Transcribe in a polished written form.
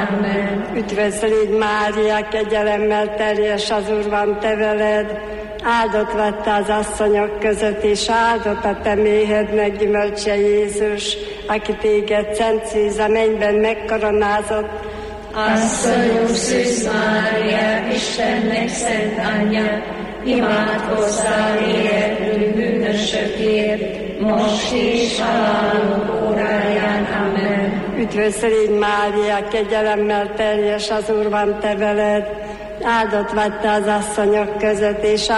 Amen. Üdvözl légy Mária, kegyelemmel teljes, az Úr van te veled, áldott vagy te az asszonyok között, és áldott a te méhednek gyümölcse Jézus, aki téged szent szűz a mennyben megkoronázott. Asszonyunk Szűz Mária, Istennek szent anyja, imádkozzál értünk bűnösökért, most és halálunk óráján. Amen. Üdvözl légy Mária, kegyelemmel teljes, az Úr van te veled, áldott vagy te az asszonyok között, és